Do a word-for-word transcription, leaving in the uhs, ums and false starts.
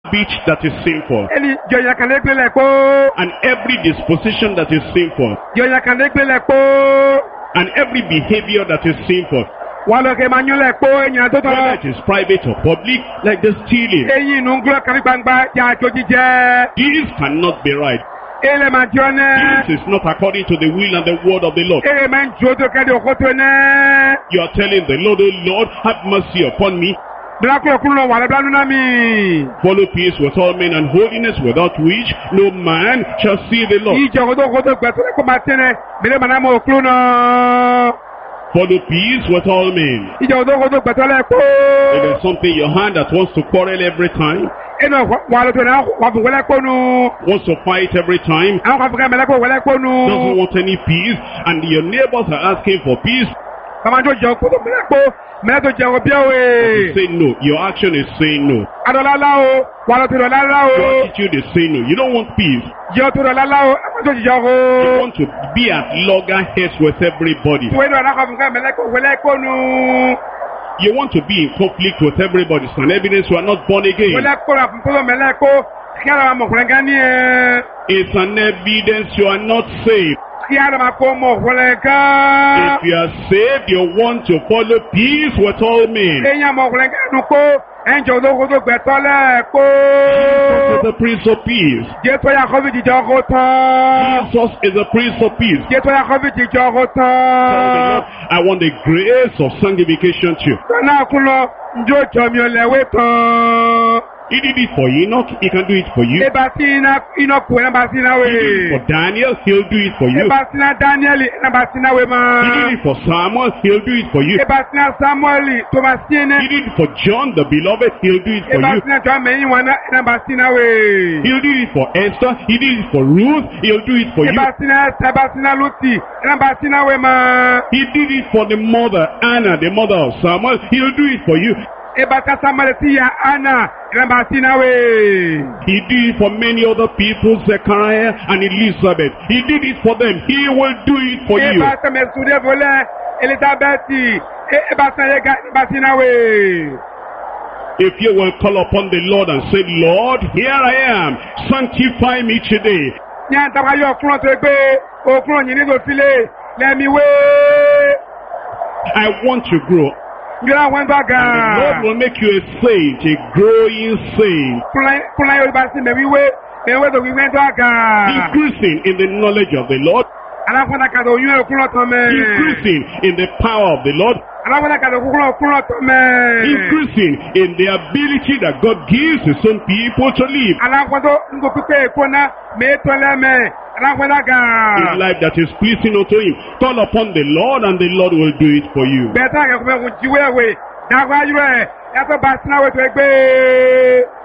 speech that is sinful, Eli joya kanekle lepo. and every disposition that is sinful, Joya kanekle lepo. and every behavior that is sinful, Walo ke manyo lepo enya to to. whether it is private or public, like the stealing. Eyin nu nglo kan gbangba ja jojije. This cannot be right. Ele ma jone. This is not according to the will and the word of the Lord. Ele man jodo ke de okoto ne. You are telling the Lord, oh Lord, have mercy upon me. Blako kulo wale blanu na mi. Follow peace with all men and holiness, without which no man shall see the Lord. Ije okoto okoto gbeto ko matene. Bele manamo kulo no. Follow peace with all men. Ije okoto okoto gbeto le ko. If there's something in your hand that wants to quarrel every time, Eno wale to na wa bu wele ko nu. wants to fight every time, Àwọn kan fẹ́ mẹ́lẹ́ kó wẹlẹ́ kó nu. doesn't want any peace, and your neighbors are asking for peace, Kàmá tó jẹun kó tó mẹ́lẹ́ kó mẹ́lẹ́ tó jẹun bí ọ̀wé. say no. Your action is saying no. Adọ́lálá o, wàlọ́ tó dọ̀lálá o. Your attitude is saying no. You don't want peace. Jẹun tó dọ̀lálá o, ẹ̀kọ́ tó jẹun You o. want to be at loggerheads with everybody. Ìwé náà lákọ̀ fún ká mẹ́lẹ́ kó wẹlẹ́ kó nu. You want to be in conflict with everybody. It's an evidence you are not born again. Wẹlẹ́ kó ra fún kó mẹ́lẹ́ kó kí ara mọ̀ kúrẹ́ gán ní ẹ. It's an evidence you are not saved. Kí ara máa kó mọ̀ kúrẹ́ gán. If you are saved, you want to follow peace with all men. Èèyàn mọ̀ kúrẹ́ gán nu kó ẹ̀ǹjọ̀ tó kó tó gbẹ̀tọ́ lẹ̀ kó. Jesus is the Prince of Peace. Jésù yà kọ́ fi jìjọ kó tán. Jesus is the Prince of Peace. Jésù yà kọ́ fi jìjọ kó Tell the tán. Lord, I want the grace of sanctification too. Sọ́nà kúnlọ njó jọmi ọ̀lẹ́wé tán. He did it for Enoch, he can do it for you. Eba sí iná iná kú ẹ̀ bá sí iná He did it for wé. Daniel, he'll do it for you. Eba sí iná Daniel ẹ̀ bá sí iná wé He did mọ́. it for Samuel, he'll do it for you. Eba sí iná Samuel tó bá sí iná. He did it for John the beloved, he'll do it for Eba you. sí iná tó mẹ́yìn wọn ẹ̀ bá sí iná wé. He'll do it for Esther, he did it for Ruth, he'll do it for you. Eba sí iná Eba sí iná Luti ẹ̀ bá sí iná wé mọ́. He did it for the mother, Anna, the mother of Samuel, he'll do it for you. Eba sí Samuel sí ya Anna ẹ̀ bá sí iná wé. He did it for many other people, Zechariah and Elizabeth. He did it for them. He will do it for you. Eba sí Mẹ̀sùdé volẹ́ Elizabeth ẹ̀ bá sí iná ẹ̀ bá sí iná wé. If you will call upon the Lord and say, Lord, here I am, sanctify me today. Ní àtàwọn ayé ọkùnrin tó gbé okùnrin yìí nílò sílé lẹ́mi wé. I want to grow. Gbéra wọn bá And the gan. Lord will make you a saint, a growing saint, Kúnlá yóò bá sí mẹ́wí wé mẹ́wé tó wíwẹ́ tó gan. increasing in the knowledge of the Lord, Aláfọ́nà kàdé oyún ẹ̀ kúnlọ̀ tán mẹ́. increasing in the power of the Lord, Aláfọ́nà kàdé kúnlọ̀ kúnlọ̀ tán mẹ́. increasing in the ability that God gives his own people to live. Aláfọ́nà ngó pípé ìkóná mẹ́tọ́ lẹ́mẹ́. Aláfọ́nà A gan. life that is pleasing unto him. Call upon the Lord and the Lord will do it for you. Bẹ́ẹ̀ tá àgẹ̀kùnmẹ́kùn jíwé ẹ̀wé. Dàgbà ayúrẹ̀ yàtọ̀ bá sínáwó tó gbé.